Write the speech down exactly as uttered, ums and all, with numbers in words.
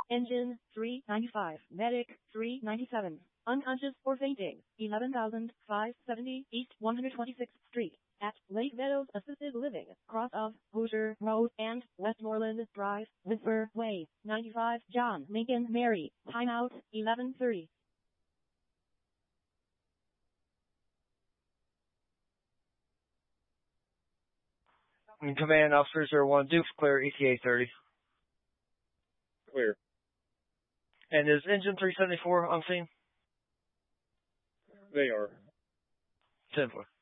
Engine three ninety-five. Medic three ninety-seven. Unconscious or fainting. eleven thousand five hundred seventy East one hundred twenty-sixth Street. At Lake Meadows Assisted Living, cross of Hoosier Road and Westmoreland Drive, Whisper Way, ninety-five, John, Lincoln, Mary, timeout, eleven thirty. Command Officer zero one, Duke's clear, E T A thirty. Clear. And is engine three seventy-four on scene? They are. ten four.